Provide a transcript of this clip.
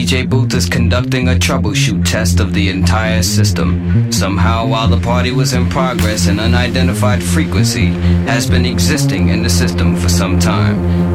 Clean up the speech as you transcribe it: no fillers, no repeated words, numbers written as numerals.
DJ Booth is conducting a troubleshoot test of the entire system. Somehow, while the party was in progress, an unidentified frequency has been existing in the system for some time.